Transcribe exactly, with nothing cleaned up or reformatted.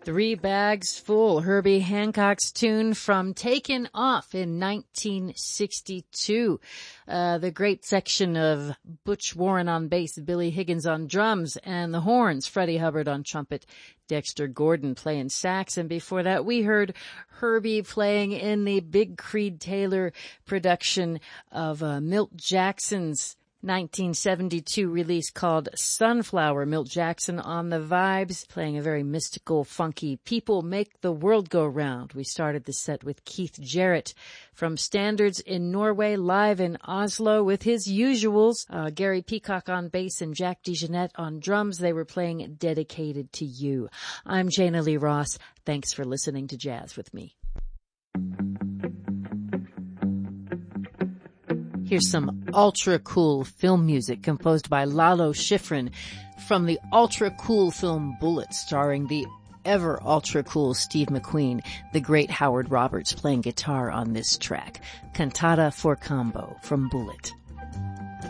Three Bags Full, Herbie Hancock's tune from Taken Off in nineteen sixty-two. Uh, the great section of Butch Warren on bass, Billy Higgins on drums, and the horns, Freddie Hubbard on trumpet, Dexter Gordon playing sax. And before that, we heard Herbie playing in the Big Creed Taylor production of uh, Milt Jackson's nineteen seventy-two release called Sunflower. Milt Jackson on the vibes, playing a very mystical, funky People Make the World Go Round. We started the set with Keith Jarrett from Standards in Norway, live in Oslo with his usuals, uh, Gary Peacock on bass and Jack DeJohnette on drums. They were playing Dedicated to You. I'm Jana Lee Ross. Thanks for listening to Jazz with me. Here's some ultra cool film music composed by Lalo Schifrin from the ultra cool film Bullitt, starring the ever ultra cool Steve McQueen, the great Howard Roberts playing guitar on this track. Cantata for Combo from Bullitt.